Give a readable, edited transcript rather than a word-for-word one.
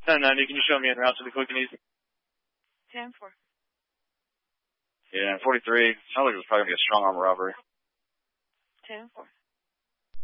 1090, can you show me en route to the quick and easy? 10-4. Yeah, 43. Sounds like it was probably going to be a strong arm robbery. 10-4.